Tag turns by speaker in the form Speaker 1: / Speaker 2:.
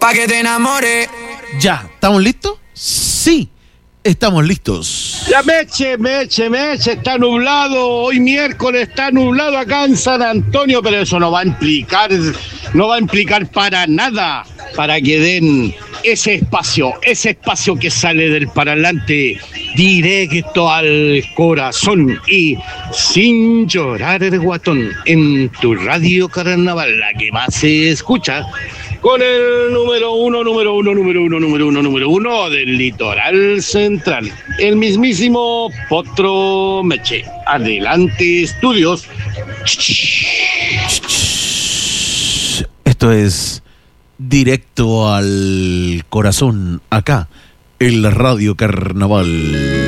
Speaker 1: pa' que te enamore.
Speaker 2: Ya, ¿estamos listos? Sí, estamos listos.
Speaker 3: Ya, Meche, está nublado. Hoy miércoles está nublado acá en San Antonio, pero eso no va a implicar para nada para que den ese espacio que sale del parlante directo al corazón y sin llorar el guatón en tu radio Carnaval, la que más se escucha, con el número uno del litoral central, el mismísimo Potro Meche. Adelante, estudios.
Speaker 2: Esto es directo al corazón, acá, en la radio Carnaval.